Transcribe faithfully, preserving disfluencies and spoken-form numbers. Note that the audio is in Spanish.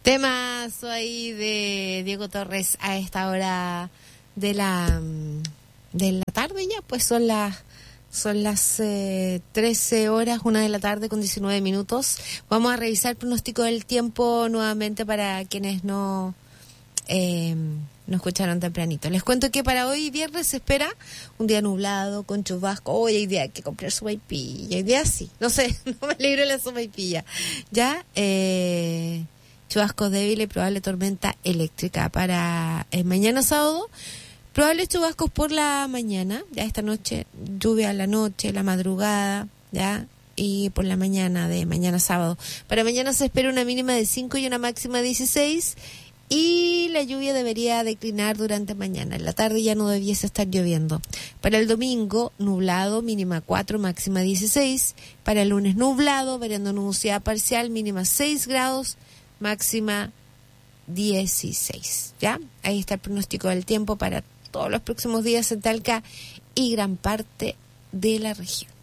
Temazo ahí de Diego Torres a esta hora de la de la tarde ya, pues son las son las eh, trece horas, una de la tarde con diecinueve minutos. Vamos a revisar el pronóstico del tiempo nuevamente para quienes no eh, no escucharon tempranito. Les cuento que para hoy viernes se espera un día nublado, con chubasco. Hoy hay día que comprar sopaipilla. Hoy día sí, no sé, no me libro la sopaipilla. Ya, eh... chubascos débiles, probable tormenta eléctrica para eh, mañana sábado. Probables chubascos por la mañana, ya esta noche, lluvia a la noche, la madrugada, ya, y por la mañana de mañana sábado. Para mañana se espera una mínima de cinco y una máxima de dieciséis, y la lluvia debería declinar durante mañana. En la tarde ya no debiese estar lloviendo. Para el domingo, nublado, mínima cuatro, máxima dieciséis. Para el lunes, nublado, variando nubosidad parcial, mínima seis grados, máxima dieciséis, ¿ya? Ahí está el pronóstico del tiempo para todos los próximos días en Talca y gran parte de la región.